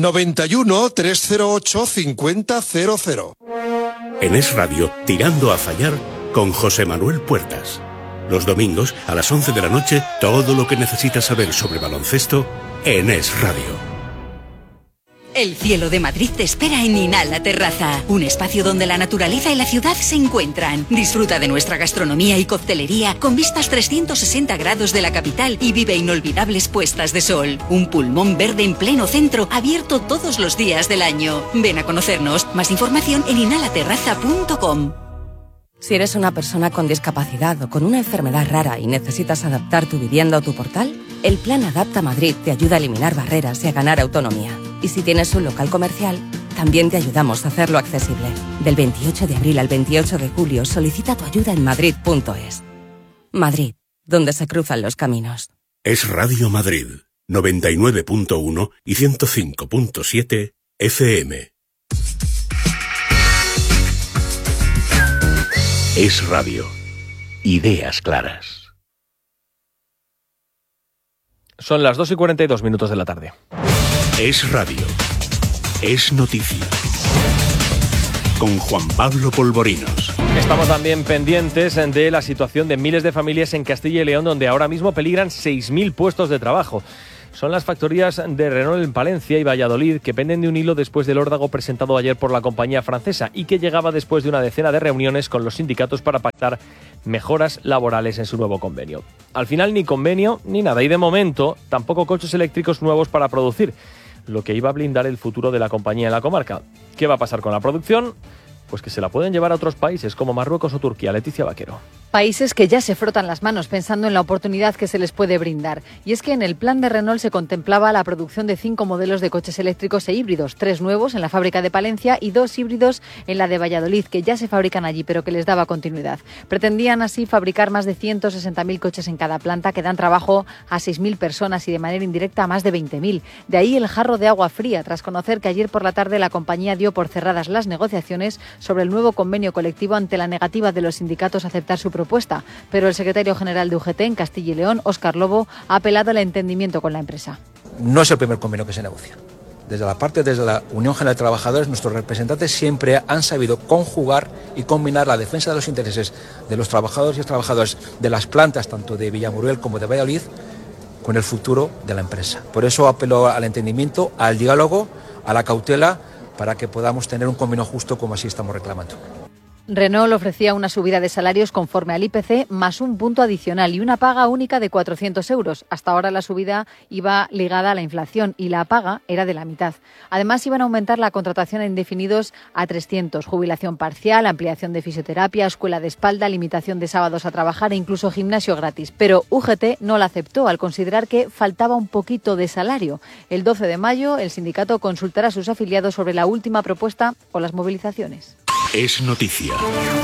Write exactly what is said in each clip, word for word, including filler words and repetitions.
noventa y uno, trescientos ocho, cincuenta cero cero. En Es Radio, Tirando a Fallar, con José Manuel Puertas. Los domingos, a las once de la noche, todo lo que necesitas saber sobre baloncesto en Es Radio. El cielo de Madrid te espera en Inhala Terraza, un espacio donde la naturaleza y la ciudad se encuentran. Disfruta de nuestra gastronomía y coctelería con vistas trescientos sesenta grados de la capital y vive inolvidables puestas de sol. Un pulmón verde en pleno centro, abierto todos los días del año. Ven a conocernos. Más información en inhala terraza punto com. Si eres una persona con discapacidad o con una enfermedad rara y necesitas adaptar tu vivienda o tu portal, el Plan Adapta Madrid te ayuda a eliminar barreras y a ganar autonomía. Y si tienes un local comercial, también te ayudamos a hacerlo accesible. Del veintiocho de abril al veintiocho de julio, solicita tu ayuda en madrid punto es. Madrid, donde se cruzan los caminos. Es Radio Madrid, noventa y nueve punto uno y ciento cinco punto siete F M. Es Radio. Ideas claras. Son las dos y cuarenta y dos minutos de la tarde. Es Radio. Es noticia. Con Juan Pablo Polvorinos. Estamos también pendientes de la situación de miles de familias en Castilla y León, donde ahora mismo peligran seis mil puestos de trabajo. Son las factorías de Renault en Palencia y Valladolid, que penden de un hilo después del órdago presentado ayer por la compañía francesa y que llegaba después de una decena de reuniones con los sindicatos para pactar mejoras laborales en su nuevo convenio. Al final ni convenio ni nada, y de momento tampoco coches eléctricos nuevos para producir, lo que iba a blindar el futuro de la compañía en la comarca. ¿Qué va a pasar con la producción? Pues que se la pueden llevar a otros países como Marruecos o Turquía. Leticia Vaquero. Países que ya se frotan las manos pensando en la oportunidad que se les puede brindar. Y es que en el plan de Renault se contemplaba la producción de cinco modelos de coches eléctricos e híbridos, tres nuevos en la fábrica de Palencia y dos híbridos en la de Valladolid, que ya se fabrican allí, pero que les daba continuidad. Pretendían así fabricar más de ciento sesenta mil coches en cada planta, que dan trabajo a seis mil personas y de manera indirecta a más de veinte mil. De ahí el jarro de agua fría, tras conocer que ayer por la tarde la compañía dio por cerradas las negociaciones sobre el nuevo convenio colectivo ante la negativa de los sindicatos a aceptar su propuesta, pero el secretario general de U G T en Castilla y León, Óscar Lobo, ha apelado al entendimiento con la empresa. No es el primer convenio que se negocia. Desde la parte, desde la Unión General de Trabajadores, nuestros representantes siempre han sabido conjugar y combinar la defensa de los intereses de los trabajadores y las trabajadoras de las plantas, tanto de Villamuriel como de Valladolid, con el futuro de la empresa. Por eso apelo al entendimiento, al diálogo, a la cautela, para que podamos tener un convenio justo como así estamos reclamando. Renault ofrecía una subida de salarios conforme al I P C más un punto adicional y una paga única de cuatrocientos euros. Hasta ahora la subida iba ligada a la inflación y la paga era de la mitad. Además iban a aumentar la contratación a indefinidos a trescientos, jubilación parcial, ampliación de fisioterapia, escuela de espalda, limitación de sábados a trabajar e incluso gimnasio gratis. Pero U G T no la aceptó al considerar que faltaba un poquito de salario. El doce de mayo el sindicato consultará a sus afiliados sobre la última propuesta o las movilizaciones. Es noticia.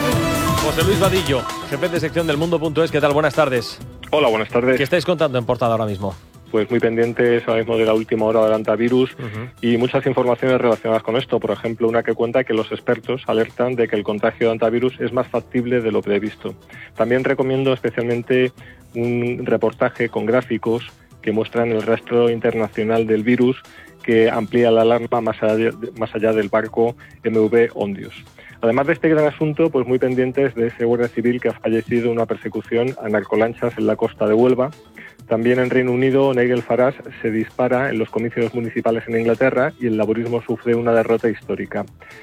José Luis Vadillo, jefe de sección del mundo punto es. ¿Qué tal? Buenas tardes. Hola, buenas tardes. ¿Qué estáis contando en portada ahora mismo? Pues muy pendientes ahora mismo de la última hora del antivirus uh-huh. y muchas informaciones relacionadas con esto. Por ejemplo, una que cuenta que los expertos alertan de que el contagio de antivirus es más factible de lo previsto. También recomiendo especialmente un reportaje con gráficos que muestran el rastro internacional del virus, que amplía la alarma más allá, más allá del barco M V Ondios. Además de este gran asunto, pues muy pendientes de ese guardia civil que ha fallecido en una persecución a narcolanchas en la costa de Huelva. También en Reino Unido, Nigel Farage se dispara en los comicios municipales en Inglaterra y el laborismo sufre una derrota histórica.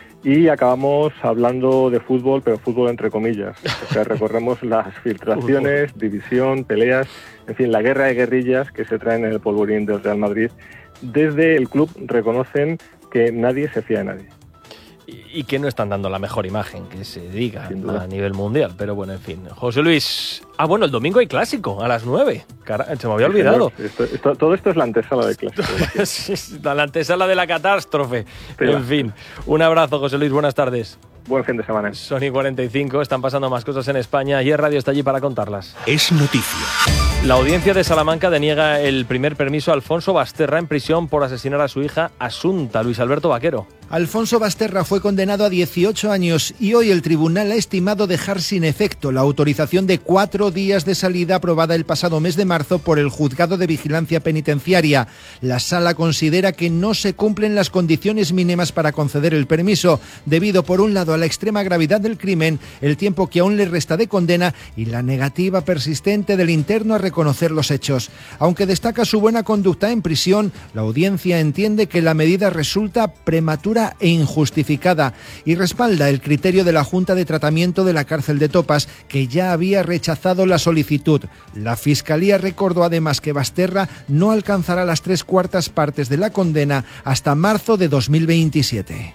Y acabamos hablando de fútbol, pero fútbol entre comillas. O sea, recorremos las filtraciones, división, peleas, en fin, la guerra de guerrillas que se traen en el polvorín del Real Madrid. Desde el club reconocen que nadie se fía de nadie. Y que no están dando la mejor imagen, que se diga, a nivel mundial. Pero bueno, en fin. José Luis. Ah, bueno, el domingo hay clásico, a las nueve. Cara, se me había olvidado. Esto, esto, todo esto es la antesala de clásico. La antesala de la catástrofe. Sí, en fin. Un abrazo, José Luis. Buenas tardes. Buen fin de semana. Sony cuarenta y cinco, están pasando más cosas en España y el Radio está allí para contarlas. Es noticia. La audiencia de Salamanca deniega el primer permiso a Alfonso Basterra en prisión por asesinar a su hija Asunta. Luis Alberto Vaquero. Alfonso Basterra fue condenado a dieciocho años y hoy el tribunal ha estimado dejar sin efecto la autorización de cuatro días de salida aprobada el pasado mes de marzo por el Juzgado de Vigilancia Penitenciaria. La sala considera que no se cumplen las condiciones mínimas para conceder el permiso, debido por un lado a la extrema gravedad del crimen, el tiempo que aún le resta de condena y la negativa persistente del interno a reconocer los hechos. Aunque destaca su buena conducta en prisión, la audiencia entiende que la medida resulta prematura e injustificada y respalda el criterio de la Junta de Tratamiento de la Cárcel de Topas, que ya había rechazado la solicitud. La Fiscalía recordó además que Basterra no alcanzará las tres cuartas partes de la condena hasta marzo de dos mil veintisiete.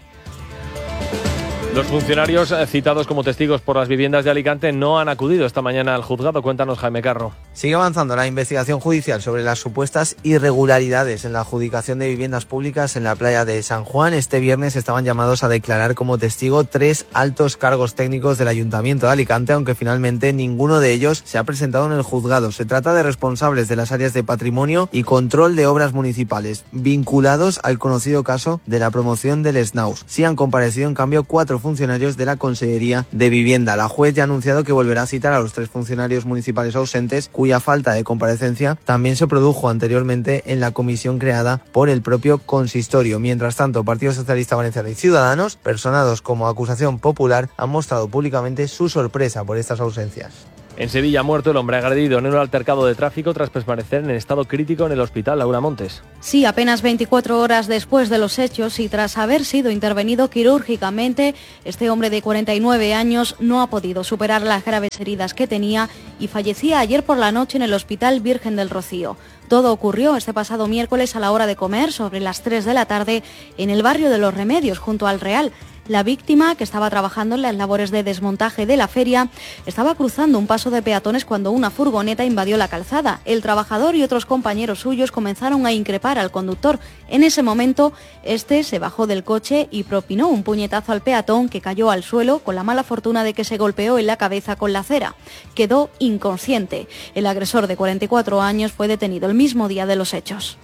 Los funcionarios citados como testigos por las viviendas de Alicante no han acudido esta mañana al juzgado. Cuéntanos, Jaime Carro. Sigue avanzando la investigación judicial sobre las supuestas irregularidades en la adjudicación de viviendas públicas en la playa de San Juan. Este viernes estaban llamados a declarar como testigo tres altos cargos técnicos del Ayuntamiento de Alicante, aunque finalmente ninguno de ellos se ha presentado en el juzgado. Se trata de responsables de las áreas de patrimonio y control de obras municipales, vinculados al conocido caso de la promoción del Snaus. Sí han comparecido, en cambio, cuatro funcionarios de la Consellería de Vivienda. La juez ya ha anunciado que volverá a citar a los tres funcionarios municipales ausentes, cuya falta de comparecencia también se produjo anteriormente en la comisión creada por el propio consistorio. Mientras tanto, Partido Socialista Valenciano y Ciudadanos, personados como acusación popular, han mostrado públicamente su sorpresa por estas ausencias. En Sevilla ha muerto el hombre agredido en un altercado de tráfico tras permanecer en estado crítico en el hospital. Laura Montes. Sí, apenas veinticuatro horas después de los hechos y tras haber sido intervenido quirúrgicamente, este hombre de cuarenta y nueve años no ha podido superar las graves heridas que tenía y fallecía ayer por la noche en el Hospital Virgen del Rocío. Todo ocurrió este pasado miércoles a la hora de comer, sobre las tres de la tarde, en el barrio de Los Remedios, junto al Real. La víctima, que estaba trabajando en las labores de desmontaje de la feria, estaba cruzando un paso de peatones cuando una furgoneta invadió la calzada. El trabajador y otros compañeros suyos comenzaron a increpar al conductor. En ese momento, este se bajó del coche y propinó un puñetazo al peatón, que cayó al suelo con la mala fortuna de que se golpeó en la cabeza con la acera. Quedó inconsciente. El agresor de cuarenta y cuatro años fue detenido el mismo día de los hechos.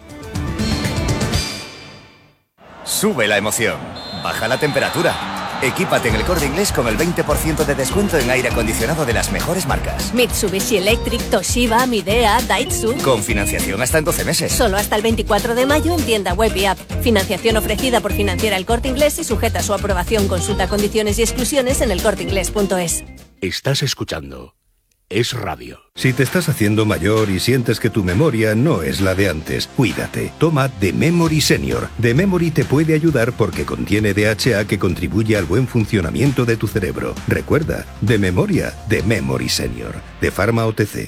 Sube la emoción, baja la temperatura. Equípate en El Corte Inglés con el veinte por ciento de descuento en aire acondicionado de las mejores marcas. Mitsubishi Electric, Toshiba, Midea, Daitsu. Con financiación hasta en doce meses. Solo hasta el veinticuatro de mayo en tienda web y app. Financiación ofrecida por Financiera El Corte Inglés y sujeta a su aprobación. Consulta condiciones y exclusiones en el corte inglés punto es. Estás escuchando Es Radio. Si te estás haciendo mayor y sientes que tu memoria no es la de antes, cuídate. Toma The Memory Senior. The Memory te puede ayudar porque contiene D H A que contribuye al buen funcionamiento de tu cerebro. Recuerda, de memoria, The Memory Senior. De Pharma O T C.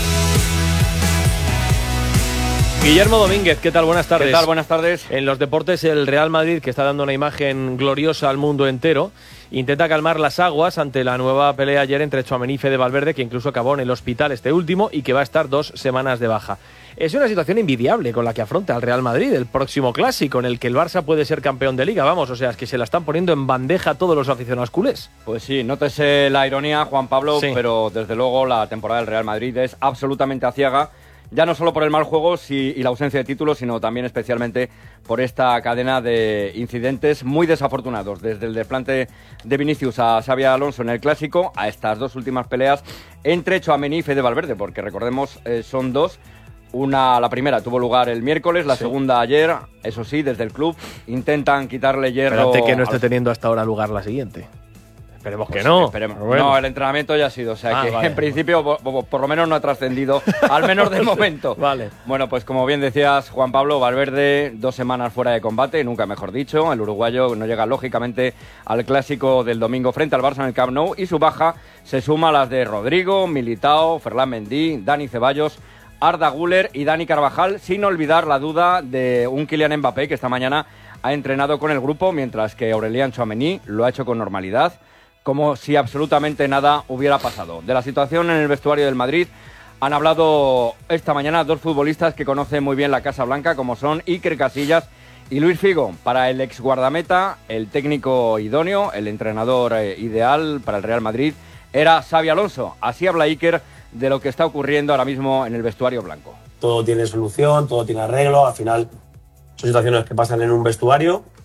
Guillermo Domínguez, ¿qué tal? Buenas tardes. ¿Qué tal? Buenas tardes. En los deportes, el Real Madrid, que está dando una imagen gloriosa al mundo entero, intenta calmar las aguas ante la nueva pelea ayer entre Tchouaméni y Fede Valverde, que incluso acabó en el hospital este último y que va a estar dos semanas de baja. Es una situación envidiable con la que afronta el Real Madrid el próximo clásico, en el que el Barça puede ser campeón de Liga. Vamos, o sea, es que se la están poniendo en bandeja todos los aficionados culés. Pues sí, nótese la ironía, Juan Pablo, sí. Pero desde luego la temporada del Real Madrid es absolutamente aciaga. Ya no solo por el mal juego y la ausencia de títulos, sino también especialmente por esta cadena de incidentes muy desafortunados. Desde el desplante de Vinicius a Xabi Alonso en el Clásico, a estas dos últimas peleas entre Tchouaméni y Fede Valverde, porque recordemos, eh, son dos. Una, la primera tuvo lugar el miércoles, la sí. segunda ayer, eso sí, desde el club intentan quitarle hierro. Espérate que no esté teniendo hasta ahora lugar la siguiente. Esperemos pues que no. Esperemos. Bueno. No, el entrenamiento ya ha sido, o sea ah, que vale. en principio por, por lo menos no ha trascendido, al menos de momento. Vale. Bueno, pues como bien decías, Juan Pablo, Valverde, dos semanas fuera de combate, nunca mejor dicho. El uruguayo no llega lógicamente al clásico del domingo frente al Barça en el Camp Nou, y su baja se suma a las de Rodrigo, Militao, Ferland Mendy, Dani Ceballos, Arda Güler y Dani Carvajal, sin olvidar la duda de un Kylian Mbappé que esta mañana ha entrenado con el grupo, mientras que Aurélien Tchouaméni lo ha hecho con normalidad, como si absolutamente nada hubiera pasado. De la situación en el vestuario del Madrid han hablado esta mañana dos futbolistas que conocen muy bien la Casa Blanca, como son Iker Casillas y Luis Figo. Para el ex guardameta, el técnico idóneo, el entrenador eh, ideal para el Real Madrid era Xabi Alonso. Así habla Iker de lo que está ocurriendo ahora mismo en el vestuario blanco. Todo tiene solución, todo tiene arreglo, al final son situaciones que pasan en un vestuario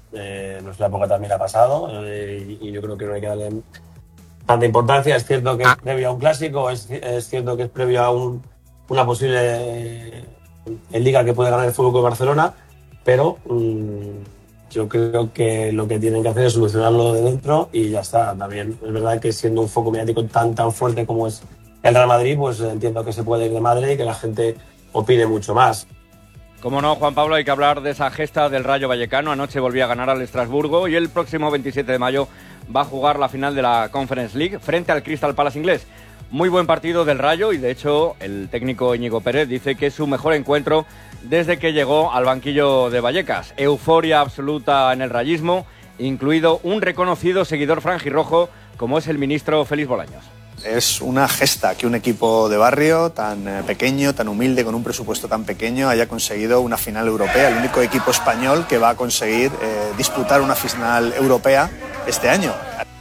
Eh, en nuestra época también ha pasado eh, y, y yo creo que no hay que darle tanta importancia. Es cierto que es previo a un clásico, es, es cierto que es previo a un, una posible eh, en Liga que puede ganar el Fútbol Club Barcelona, pero mmm, yo creo que lo que tienen que hacer es solucionarlo de dentro y ya está. También es verdad que siendo un foco mediático tan tan fuerte como es el Real Madrid, pues entiendo que se puede ir de madre y que la gente opine mucho más. Como no, Juan Pablo, hay que hablar de esa gesta del Rayo Vallecano. Anoche volvió a ganar al Estrasburgo y el próximo veintisiete de mayo va a jugar la final de la Conference League frente al Crystal Palace inglés. Muy buen partido del Rayo y, de hecho, el técnico Íñigo Pérez dice que es su mejor encuentro desde que llegó al banquillo de Vallecas. Euforia absoluta en el rayismo, incluido un reconocido seguidor franjirrojo como es el ministro Félix Bolaños. Es una gesta que un equipo de barrio tan eh, pequeño, tan humilde, con un presupuesto tan pequeño, haya conseguido una final europea. El único equipo español que va a conseguir eh, disputar una final europea este año.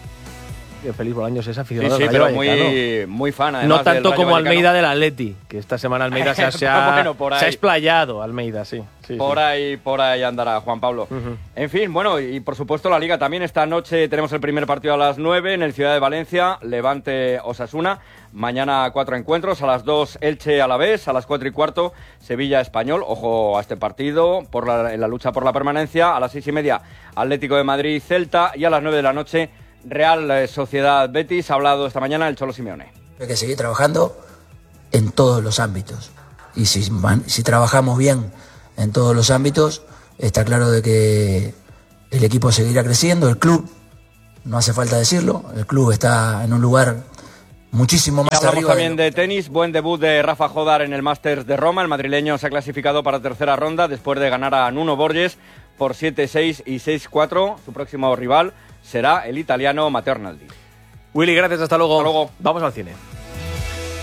Félix Bolaños es aficionado sí, sí, al Rayo pero Vallecano. muy, muy fan, además. No tanto del Rayo como Vallecano. Almeida del Atleti, que esta semana Almeida se ha, se ha, Bueno, por ahí. se ha explayado, Almeida, sí. sí por sí. ahí, por ahí andará Juan Pablo. Uh-huh. En fin, bueno, y por supuesto la Liga también. Esta noche tenemos el primer partido a las nueve en el Ciudad de Valencia, Levante Osasuna. Mañana cuatro encuentros, a las dos Elche Alavés, a las cuatro y cuarto Sevilla Español. Ojo a este partido por la, en la lucha por la permanencia. A las seis y media Atlético de Madrid Celta y a las nueve de la noche Real Sociedad Betis. Ha hablado esta mañana el Cholo Simeone. Hay que seguir trabajando en todos los ámbitos y si, si trabajamos bien en todos los ámbitos, está claro de que el equipo seguirá creciendo, el club, no hace falta decirlo, el club está en un lugar muchísimo más Hablamos arriba. también de, de tenis, buen debut de Rafa Jodar en el Masters de Roma. El madrileño se ha clasificado para tercera ronda después de ganar a Nuno Borges por siete seis y seis cuatro. Su próximo rival será el italiano Matteo Arnaldi. Willy, gracias, hasta luego. Hasta luego. Vamos al cine.